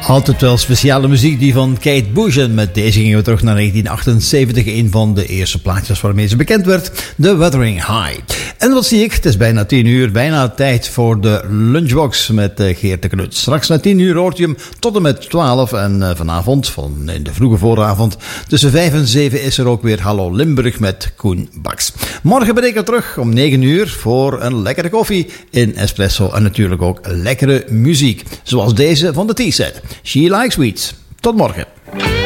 Altijd wel speciale muziek, die van Kate Bush. En met deze gingen we terug naar 1978. Een van de eerste plaatjes waarmee ze bekend werd. The Wuthering High. En wat zie ik? Het is bijna 10 uur. Bijna tijd voor de lunchbox met Geert de Knut. Straks na 10 uur hoort je hem tot en met 12. En vanavond, in de vroege vooravond, tussen 5 en 7 is er ook weer Hallo Limburg met Koen Baks. Morgen ben ik er terug om 9 uur voor een lekkere koffie in espresso. En natuurlijk ook lekkere muziek. Zoals deze van de T-set. She Likes Sweets. Tot morgen.